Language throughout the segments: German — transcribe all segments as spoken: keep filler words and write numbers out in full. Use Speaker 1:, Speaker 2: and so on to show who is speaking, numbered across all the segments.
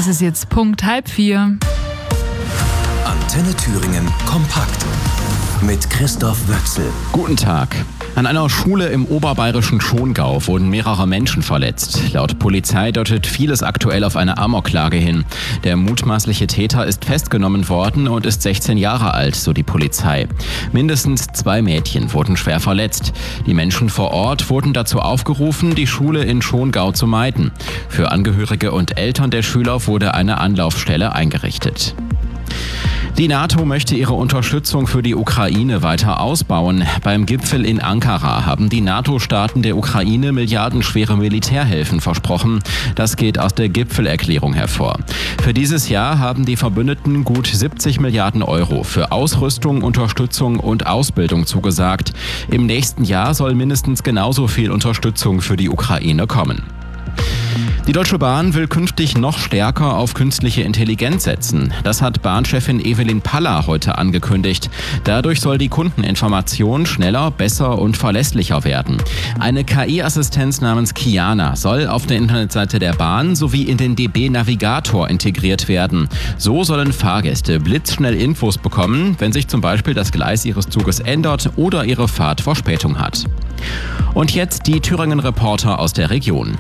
Speaker 1: ist jetzt Punkt halb vier.
Speaker 2: Antenne Thüringen kompakt mit Christoph Wöchsel.
Speaker 3: Guten Tag. An einer Schule im oberbayerischen Schongau wurden mehrere Menschen verletzt. Laut Polizei deutet vieles aktuell auf eine Amoklage hin. Der mutmaßliche Täter ist festgenommen worden und ist sechzehn Jahre alt, so die Polizei. Mindestens zwei Mädchen wurden schwer verletzt. Die Menschen vor Ort wurden dazu aufgerufen, die Schule in Schongau zu meiden. Für Angehörige und Eltern der Schüler wurde eine Anlaufstelle eingerichtet. Die NATO möchte ihre Unterstützung für die Ukraine weiter ausbauen. Beim Gipfel in Ankara haben die NATO-Staaten der Ukraine milliardenschwere Militärhilfen versprochen. Das geht aus der Gipfelerklärung hervor. Für dieses Jahr haben die Verbündeten gut siebzig Milliarden Euro für Ausrüstung, Unterstützung und Ausbildung zugesagt. Im nächsten Jahr soll mindestens genauso viel Unterstützung für die Ukraine kommen. Die Deutsche Bahn will künftig noch stärker auf künstliche Intelligenz setzen. Das hat Bahnchefin Evelyn Paller heute angekündigt. Dadurch soll die Kundeninformation schneller, besser und verlässlicher werden. Eine K I-Assistenz namens Kiana soll auf der Internetseite der Bahn sowie in den D B-Navigator integriert werden. So sollen Fahrgäste blitzschnell Infos bekommen, wenn sich zum Beispiel das Gleis ihres Zuges ändert oder ihre Fahrt Verspätung hat. Und jetzt die Thüringen-Reporter aus der Region.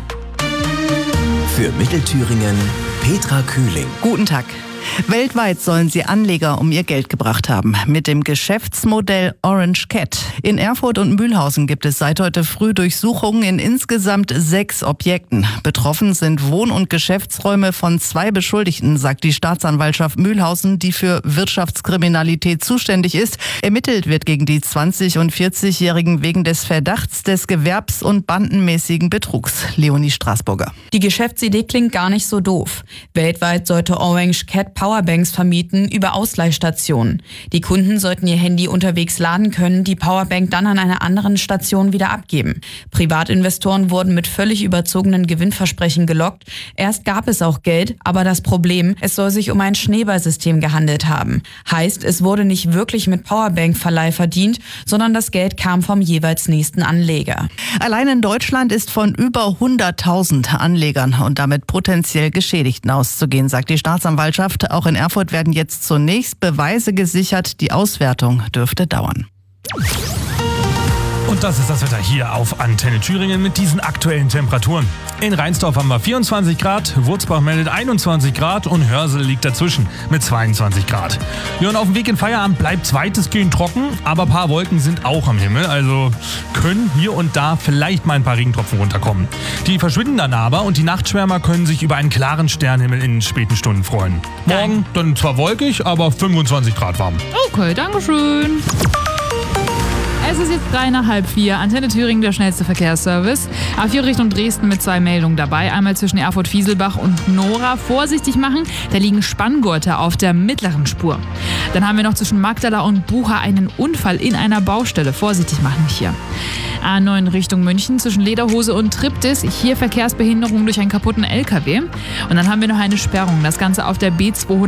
Speaker 2: Für Mittelthüringen Petra Kühling.
Speaker 4: Guten Tag. Weltweit sollen sie Anleger um ihr Geld gebracht haben. Mit dem Geschäftsmodell Orange Cat. In Erfurt und Mühlhausen gibt es seit heute früh Durchsuchungen in insgesamt sechs Objekten. Betroffen sind Wohn- und Geschäftsräume von zwei Beschuldigten, sagt die Staatsanwaltschaft Mühlhausen, die für Wirtschaftskriminalität zuständig ist. Ermittelt wird gegen die zwanzig- und vierzigjährigen wegen des Verdachts des gewerbs- und bandenmäßigen Betrugs. Leonie Straßburger.
Speaker 5: Die Geschäftsidee klingt gar nicht so doof. Weltweit sollte Orange Cat Powerbanks vermieten über Ausleihstationen. Die Kunden sollten ihr Handy unterwegs laden können, die Powerbank dann an einer anderen Station wieder abgeben. Privatinvestoren wurden mit völlig überzogenen Gewinnversprechen gelockt. Erst gab es auch Geld, aber das Problem, es soll sich um ein Schneeballsystem gehandelt haben. Heißt, es wurde nicht wirklich mit Powerbank-Verleih verdient, sondern das Geld kam vom jeweils nächsten Anleger.
Speaker 4: Allein in Deutschland ist von über hunderttausend Anlegern und damit potenziell Geschädigten auszugehen, sagt die Staatsanwaltschaft. Auch in Erfurt werden jetzt zunächst Beweise gesichert. Die Auswertung dürfte dauern.
Speaker 6: Und das ist das Wetter hier auf Antenne Thüringen mit diesen aktuellen Temperaturen. In Rheinsdorf haben wir vierundzwanzig Grad, Wurzbach meldet einundzwanzig Grad und Hörsel liegt dazwischen mit zweiundzwanzig Grad. Ja, und auf dem Weg in Feierabend bleibt es weitestgehend trocken, aber ein paar Wolken sind auch am Himmel, also können hier und da vielleicht mal ein paar Regentropfen runterkommen. Die verschwinden dann aber und die Nachtschwärmer können sich über einen klaren Sternhimmel in den späten Stunden freuen. Morgen dann zwar wolkig, aber fünfundzwanzig Grad warm.
Speaker 1: Okay, dankeschön. Es ist jetzt drei nach halb vier. Antenne Thüringen, der schnellste Verkehrsservice. A vier Richtung Dresden mit zwei Meldungen dabei. Einmal zwischen Erfurt-Fieselbach und Nora. Vorsichtig machen, da liegen Spanngurte auf der mittleren Spur. Dann haben wir noch zwischen Magdala und Bucha einen Unfall in einer Baustelle. Vorsichtig machen hier. A neun Richtung München zwischen Lederhose und Triptis. Hier Verkehrsbehinderung durch einen kaputten L K W. Und dann haben wir noch eine Sperrung. Das Ganze auf der B zweihundert.